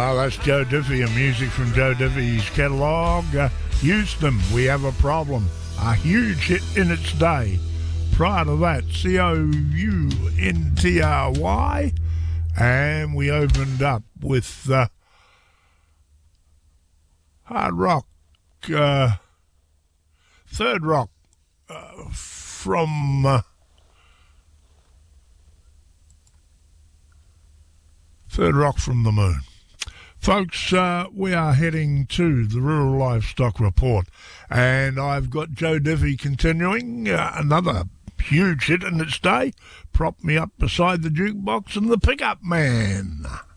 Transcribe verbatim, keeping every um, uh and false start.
Uh, that's Joe Diffie and music from Joe Diffie's catalogue. Uh, Houston, We Have a Problem. A huge hit in its day. Prior to that, C O U N T R Y. And we opened up with uh, hard rock, uh, third rock uh, from... Uh, Third Rock from the Moon. Folks, uh, we are heading to the Rural Livestock Report, and I've got Joe Diffie continuing, uh, another huge hit in its day, Prop Me Up Beside the Jukebox and the Pickup Man.